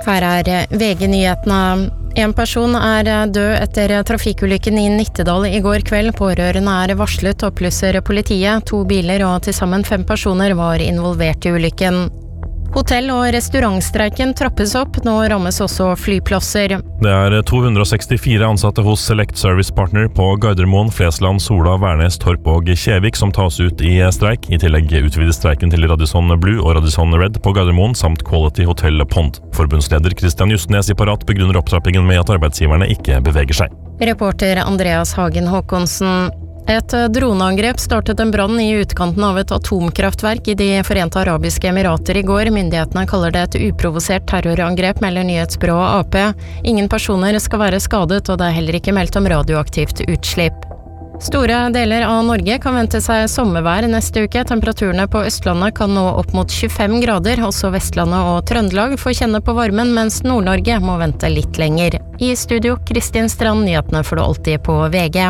Her VG-nyhetene. En person død etter trafikkulykken i Nittedal i går kveld. Pårørende varslet, opplyser politiet. 2 biler og til sammen 5 personer var involvert i ulykken. Hotell- og restaurantstreiken trappes opp, nå rammes også flyplasser. Det 264 ansatte hos Select Service Partner på Gardermoen, Flesland, Sola, Værnes, Torp og Kjevik som tas ut i streik. I tillegg utvides streiken til Radisson Blue og Radisson Red på Gardermoen, samt Quality Hotel Pond. Forbundsleder Christian Justnes i Parat begrunner opptrappingen med at arbeidsgiverne ikke beveger seg. Reporter Andreas Hagen Håkonsen. Et droneangrep startet en brann i utkanten av et atomkraftverk i de Forente Arabiske Emirater i går. Myndighetene kaller det et uprovosert terrorangrep, melder nyhetsbyrået AP. Ingen personer skal være skadet, og det heller ikke meldt om radioaktivt utslipp. Store deler av Norge kan vente seg sommervær neste uke. Temperaturene på Østlandet kan nå opp mot 25 grader. Også Vestlandet og Trøndelag får kjenne på varmen, mens Nord-Norge må vente litt lenger. I studio, Kristin Strand, nyhetene får du alltid på VG.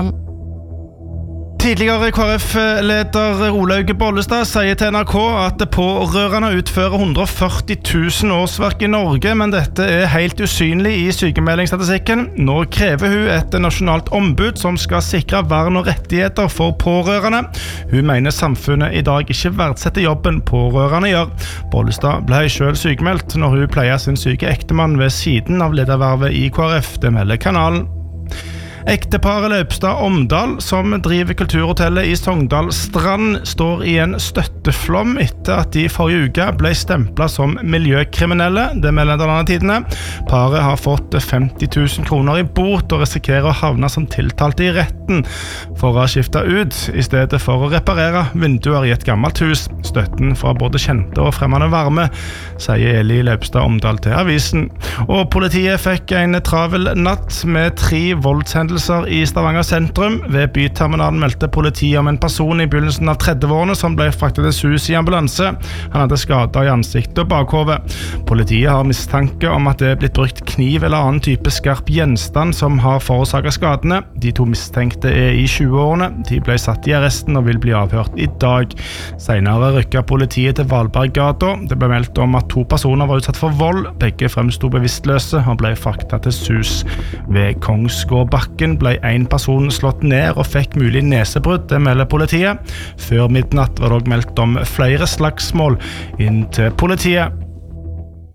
Tidligere KrF-leder Olaug Bollestad sier til NRK at pårørende utfører 140 000 årsverk i Norge, men dette helt usynlig i sykemeldingsstatistikken. Nå krever hun et nasjonalt ombud som skal sikre vern og rettigheter for pårørende. Hun mener samfunnet i dag ikke verdsetter jobben pårørende gjør. Bollestad ble selv sykemeldt når hun pleier sin syke ektemann ved siden av ledervervet i KrF, det melder kanalen. Ekteparet Løpstad Omdal, som driver kulturhotellet i Sogndal Strand, står i en støtteflom etter at de forrige uke ble stemplet som miljøkriminelle, det melder Tidene. Paret har fått 50 000 kroner i bot og risikerer å havne som tiltalte i retten for å ha skiftet ut, i stedet for å reparere vinduer i et gammelt hus. Støtten fra både kjente og fremmede varme, sier Eli Løpstad Omdal til avisen. Og politiet fikk en travel natt med 3 voldshendelser i Stavanger sentrum. Ved byterminalen meldte politiet om en person i begynnelsen av 30-årene som ble fraktet til sus i ambulanse. Han hadde skader i ansiktet og bakhovet. Politiet har mistanke om at det blitt brukt kniv eller annen type skarp gjenstand som har forårsaket skadene. De 2 mistenkte i 20-årene. De ble satt i arresten og vil bli avhørt i dag. Senere rykket politiet til Valberggata. Det ble meldt om at 2 personer var utsatt for vold. Begge fremstod bevisstløse og ble fraktet til sus. Ved Kongsgårdbakken ble en person slått ned og fikk mulig nesebrudd, det melder politiet. Før midnatt var det også meldt om flere slagsmål inn til politiet.